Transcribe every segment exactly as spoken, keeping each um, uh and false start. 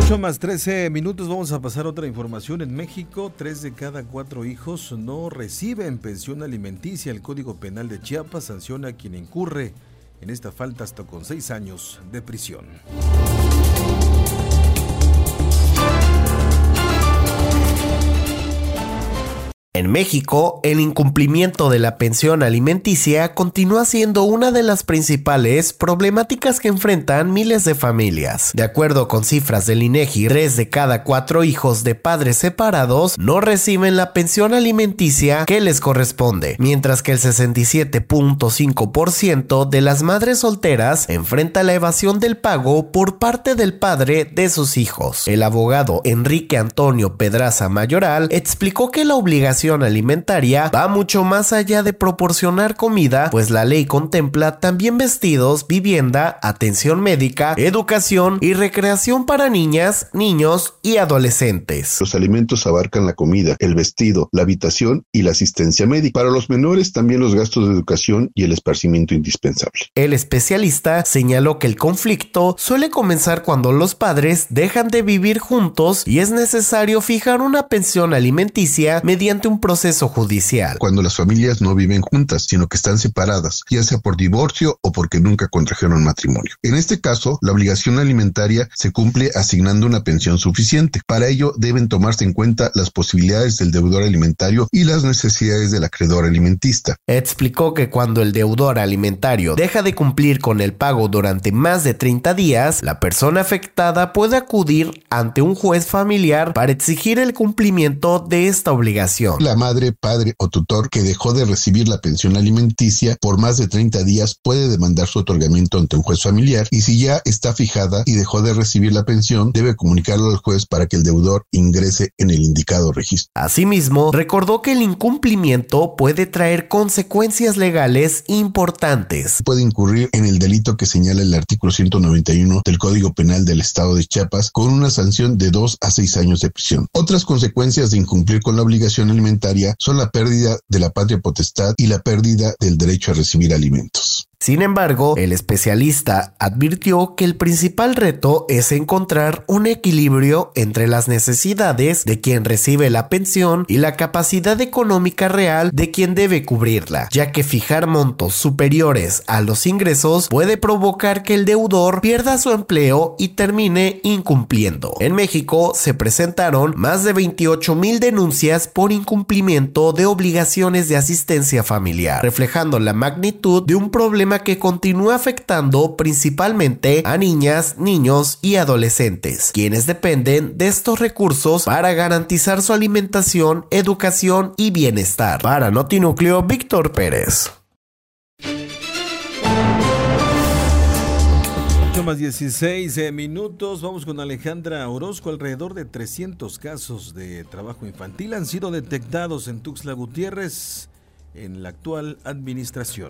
ocho más trece minutos, vamos a pasar a otra información. En México, tres de cada cuatro hijos no reciben pensión alimenticia. El Código Penal de Chiapas sanciona a quien incurre en esta falta hasta con seis años de prisión. En México, el incumplimiento de la pensión alimenticia continúa siendo una de las principales problemáticas que enfrentan miles de familias. De acuerdo con cifras del INEGI, tres de cada cuatro hijos de padres separados no reciben la pensión alimenticia que les corresponde, mientras que el sesenta y siete punto cinco por ciento de las madres solteras enfrenta la evasión del pago por parte del padre de sus hijos. El abogado Enrique Antonio Pedraza Mayoral explicó que la obligación alimentaria va mucho más allá de proporcionar comida, pues la ley contempla también vestidos, vivienda, atención médica, educación y recreación para niñas, niños y adolescentes. Los alimentos abarcan la comida, el vestido, la habitación y la asistencia médica. Para los menores también los gastos de educación y el esparcimiento indispensable. El especialista señaló que el conflicto suele comenzar cuando los padres dejan de vivir juntos y es necesario fijar una pensión alimenticia mediante un proceso judicial. Cuando las familias no viven juntas, sino que están separadas, ya sea por divorcio o porque nunca contrajeron matrimonio. En este caso, la obligación alimentaria se cumple asignando una pensión suficiente. Para ello, deben tomarse en cuenta las posibilidades del deudor alimentario y las necesidades del acreedor alimentista. Explicó que cuando el deudor alimentario deja de cumplir con el pago durante más de treinta días, la persona afectada puede acudir ante un juez familiar para exigir el cumplimiento de esta obligación. La madre, padre o tutor que dejó de recibir la pensión alimenticia por más de treinta días puede demandar su otorgamiento ante un juez familiar, y si ya está fijada y dejó de recibir la pensión, debe comunicarlo al juez para que el deudor ingrese en el indicado registro. Asimismo, recordó que el incumplimiento puede traer consecuencias legales importantes. Puede incurrir en el delito que señala el artículo ciento noventa y uno del Código Penal del Estado de Chiapas, con una sanción de dos a seis años de prisión. Otras consecuencias de incumplir con la obligación alimentaria son la pérdida de la patria potestad y la pérdida del derecho a recibir alimentos. Sin embargo, el especialista advirtió que el principal reto es encontrar un equilibrio entre las necesidades de quien recibe la pensión y la capacidad económica real de quien debe cubrirla, ya que fijar montos superiores a los ingresos puede provocar que el deudor pierda su empleo y termine incumpliendo. En México se presentaron más de veintiocho mil denuncias por incumplimiento de obligaciones de asistencia familiar, reflejando la magnitud de un problema que continúa afectando principalmente a niñas, niños y adolescentes, quienes dependen de estos recursos para garantizar su alimentación, educación y bienestar. Para Notinúcleo, Víctor Pérez. ocho más dieciséis minutos, vamos con Alejandra Orozco. Alrededor de trescientos casos de trabajo infantil han sido detectados en Tuxtla Gutiérrez en la actual administración.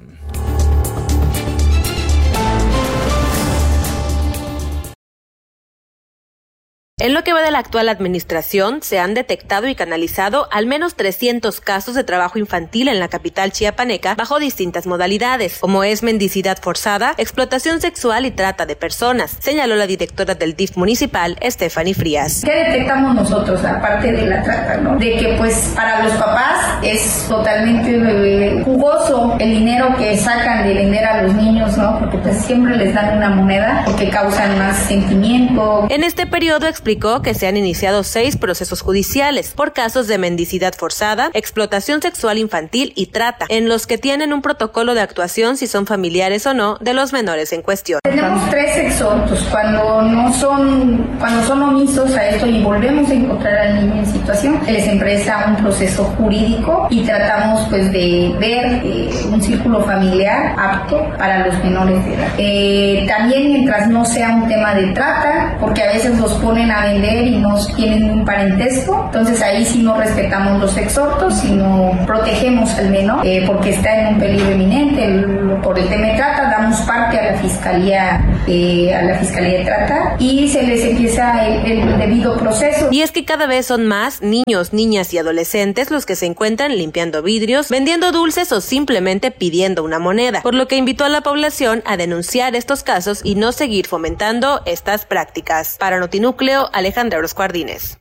En lo que va de la actual administración, se han detectado y canalizado al menos trescientos casos de trabajo infantil en la capital chiapaneca bajo distintas modalidades, como es mendicidad forzada, explotación sexual y trata de personas, señaló la directora del D I F municipal, Stephanie Frías. ¿Qué detectamos nosotros, aparte de la trata, no? De que pues para los papás es totalmente eh, jugoso el dinero que sacan de vender a los niños, ¿no? Porque pues siempre les dan una moneda porque causan más sentimiento. En este periodo explicó que se han iniciado seis procesos judiciales por casos de mendicidad forzada, explotación sexual infantil y trata, en los que tienen un protocolo de actuación si son familiares o no de los menores en cuestión. Tenemos tres exhortos cuando no son, cuando son omisos a esto y volvemos a encontrar al niño en situación, se les empieza un proceso jurídico y tratamos pues de ver eh, un círculo familiar apto para los menores de edad. Eh, también mientras no sea un tema de trata, porque a veces los ponen a vender y no tienen un parentesco, entonces ahí sí no respetamos los exhortos, sino protegemos al menor eh, porque está en un peligro inminente. El, por el tema de trata damos parte a la fiscalía eh, a la fiscalía de trata y se les empieza el, el debido proceso. Y es que cada vez son más niños, niñas y adolescentes los que se encuentran limpiando vidrios, vendiendo dulces o simplemente pidiendo una moneda, por lo que invitó a la población a denunciar estos casos y no seguir fomentando estas prácticas. Para Notinúcleo, informó Alejandra Orozco Ardínez.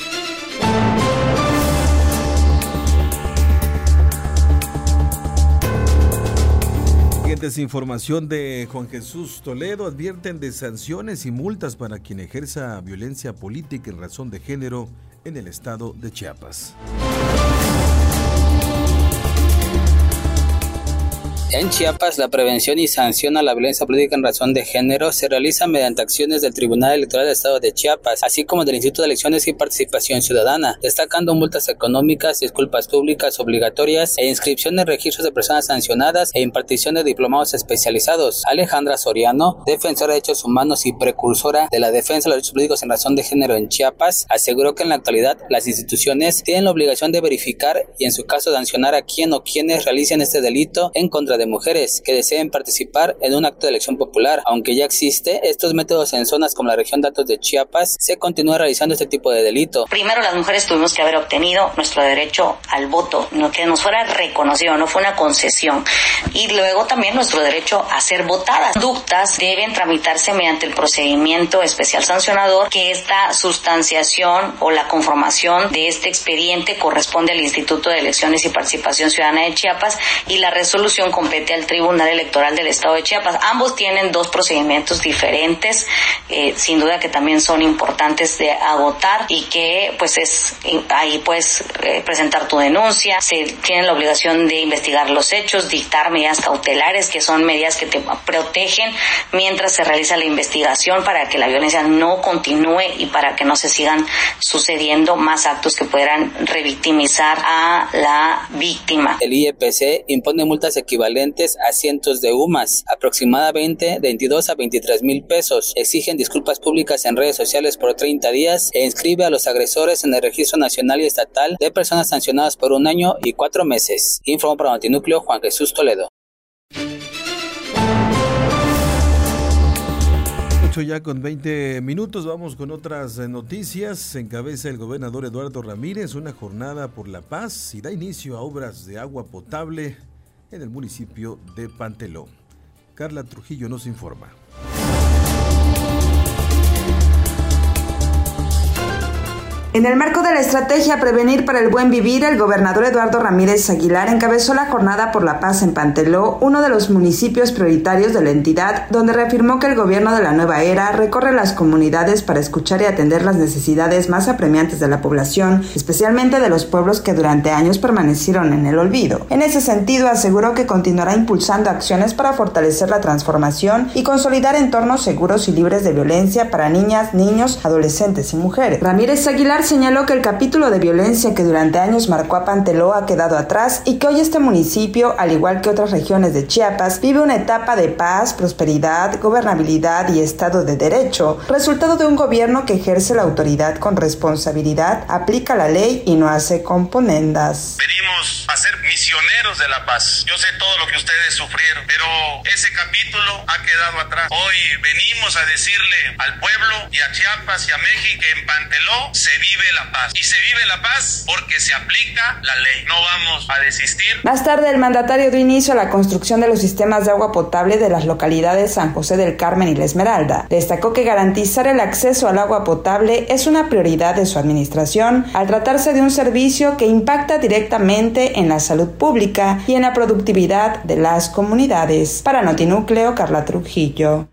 Desinformación de Juan Jesús Toledo. Advierten de sanciones y multas para quien ejerza violencia política en razón de género en el estado de Chiapas. En Chiapas, la prevención y sanción a la violencia política en razón de género se realiza mediante acciones del Tribunal Electoral del Estado de Chiapas, así como del Instituto de Elecciones y Participación Ciudadana, destacando multas económicas, disculpas públicas obligatorias e inscripción en registros de personas sancionadas e impartición de diplomados especializados. Alejandra Soriano, defensora de derechos humanos y precursora de la defensa de los derechos políticos en razón de género en Chiapas, aseguró que en la actualidad las instituciones tienen la obligación de verificar y en su caso sancionar a quien o quienes realicen este delito en contra de mujeres que deseen participar en un acto de elección popular. Aunque ya existe estos métodos en zonas como la región de Altos de Chiapas, se continúa realizando este tipo de delito. Primero, las mujeres tuvimos que haber obtenido nuestro derecho al voto, no que nos fuera reconocido, no fue una concesión. Y luego también nuestro derecho a ser votadas. Conductas deben tramitarse mediante el procedimiento especial sancionador, que esta sustanciación o la conformación de este expediente corresponde al Instituto de Elecciones y Participación Ciudadana de Chiapas, y la resolución compete al Tribunal Electoral del Estado de Chiapas. Ambos tienen dos procedimientos diferentes, eh, sin duda que también son importantes de agotar, y que pues es ahí puedes eh, presentar tu denuncia. Se tiene la obligación de investigar los hechos, dictar medidas cautelares, que son medidas que te protegen mientras se realiza la investigación, para que la violencia no continúe y para que no se sigan sucediendo más actos que puedan revictimizar a la víctima. El I E P C impone multas equivalentes a cientos de U M A S, aproximadamente de veintidós a veintitrés mil pesos. Exigen disculpas públicas en redes sociales por treinta días e inscribe a los agresores en el Registro Nacional y Estatal de Personas Sancionadas por un año y cuatro meses. Informó para Notinúcleo Juan Jesús Toledo. Ya con veinte minutos, vamos con otras noticias. Encabeza el gobernador Eduardo Ramírez una jornada por la paz y da inicio a obras de agua potable en el municipio de Panteló. Carla Trujillo nos informa. En el marco de la estrategia Prevenir para el Buen Vivir, el gobernador Eduardo Ramírez Aguilar encabezó la Jornada por la Paz en Panteló, uno de los municipios prioritarios de la entidad, donde reafirmó que el gobierno de la nueva era recorre las comunidades para escuchar y atender las necesidades más apremiantes de la población, especialmente de los pueblos que durante años permanecieron en el olvido. En ese sentido, aseguró que continuará impulsando acciones para fortalecer la transformación y consolidar entornos seguros y libres de violencia para niñas, niños, adolescentes y mujeres. Ramírez Aguilar señaló que el capítulo de violencia que durante años marcó a Panteló ha quedado atrás y que hoy este municipio, al igual que otras regiones de Chiapas, vive una etapa de paz, prosperidad, gobernabilidad y Estado de Derecho, resultado de un gobierno que ejerce la autoridad con responsabilidad, aplica la ley y no hace componendas. Venimos a ser misioneros de la paz. Yo sé todo lo que ustedes sufrieron, pero ese capítulo ha quedado atrás. Hoy venimos a decirle al pueblo y a Chiapas y a México que en Panteló se vive la paz. Y se vive la paz porque se aplica la ley. No vamos a desistir. Más tarde, el mandatario dio inicio a la construcción de los sistemas de agua potable de las localidades San José del Carmen y La Esmeralda. Destacó que garantizar el acceso al agua potable es una prioridad de su administración, al tratarse de un servicio que impacta directamente en la salud pública y en la productividad de las comunidades. Para Notinúcleo, Carla Trujillo.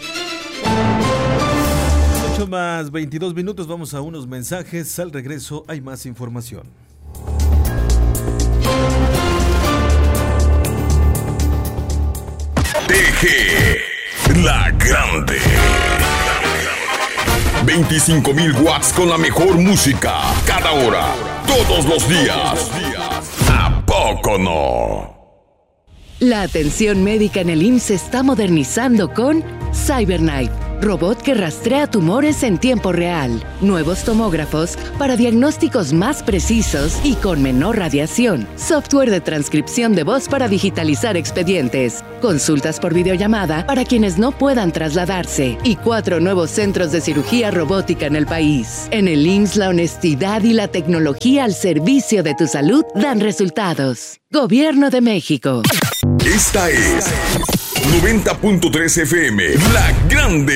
ocho más veintidós minutos, vamos a unos mensajes. Al regreso hay más información. T G La Grande. veinticinco mil watts con la mejor música. Cada hora. Todos los días. ¿A poco no? La atención médica en el I M S S se está modernizando con CyberKnife, robot que rastrea tumores en tiempo real, nuevos tomógrafos para diagnósticos más precisos y con menor radiación, software de transcripción de voz para digitalizar expedientes, consultas por videollamada para quienes no puedan trasladarse y cuatro nuevos centros de cirugía robótica en el país. En el I M S S la honestidad y la tecnología al servicio de tu salud dan resultados. Gobierno de México. Esta es noventa punto tres F M, La Grande.